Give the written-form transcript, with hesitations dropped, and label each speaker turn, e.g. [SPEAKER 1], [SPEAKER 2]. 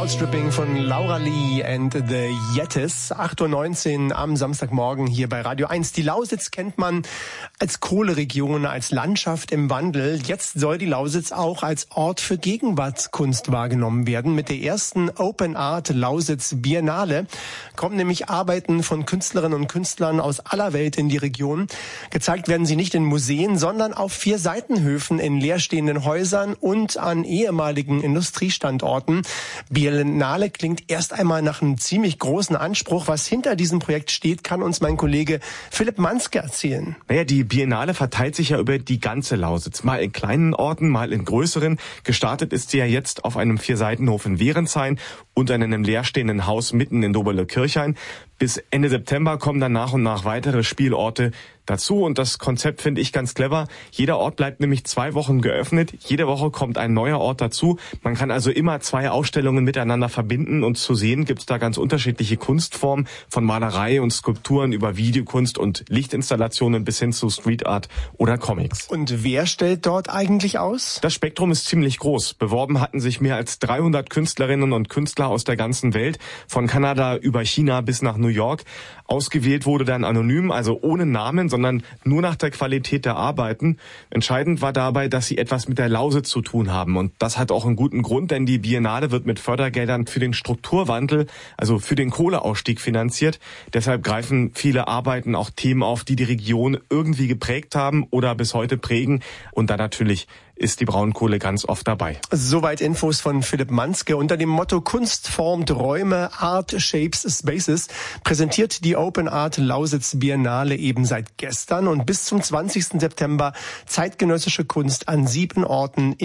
[SPEAKER 1] Outstripping von Laura Lee and the Yetis. 8:19 Uhr am Samstagmorgen hier bei Radio 1. Die Lausitz kennt man als Kohleregion, als Landschaft im Wandel. Jetzt soll die Lausitz auch als Ort für Gegenwartskunst wahrgenommen werden. Mit der ersten Open Art Lausitz Biennale kommen nämlich Arbeiten von Künstlerinnen und Künstlern aus aller Welt in die Region. Gezeigt werden sie nicht in Museen, sondern auf 4 Seitenhöfen in leerstehenden Häusern und an ehemaligen Industriestandorten. Biennale klingt erst einmal nach einem ziemlich großen Anspruch. Was hinter diesem Projekt steht, kann uns mein Kollege Philipp Manske erzählen.
[SPEAKER 2] Naja, die Biennale verteilt sich ja über die ganze Lausitz. Mal in kleinen Orten, mal in größeren. Gestartet ist sie ja jetzt auf einem 4-Seitenhof in Wehrenshain und an einem leerstehenden Haus mitten in Doberle-Kirchhain. Bis Ende September kommen dann nach und nach weitere Spielorte dazu und das Konzept finde ich ganz clever. Jeder Ort bleibt nämlich 2 Wochen geöffnet. Jede Woche kommt ein neuer Ort dazu. Man kann also immer 2 Ausstellungen miteinander verbinden und zu sehen gibt es da ganz unterschiedliche Kunstformen, von Malerei und Skulpturen über Videokunst und Lichtinstallationen bis hin zu Street Art oder Comics.
[SPEAKER 1] Und wer stellt dort eigentlich aus?
[SPEAKER 2] Das Spektrum ist ziemlich groß. Beworben hatten sich mehr als 300 Künstlerinnen und Künstler aus der ganzen Welt, von Kanada über China bis nach New York. Ausgewählt wurde dann anonym, also ohne Namen, sondern nur nach der Qualität der Arbeiten. Entscheidend war dabei, dass sie etwas mit der Lausitz zu tun haben. Und das hat auch einen guten Grund, denn die Biennale wird mit Fördergeldern für den Strukturwandel, also für den Kohleausstieg finanziert. Deshalb greifen viele Arbeiten auch Themen auf, die die Region irgendwie geprägt haben oder bis heute prägen. Und da natürlich ist die Braunkohle ganz oft dabei.
[SPEAKER 1] Soweit Infos von Philipp Manske. Unter dem Motto Kunst formt Räume, Art shapes spaces präsentiert die Open Art Lausitz Biennale eben seit gestern und bis zum 20. September zeitgenössische Kunst an 7 Orten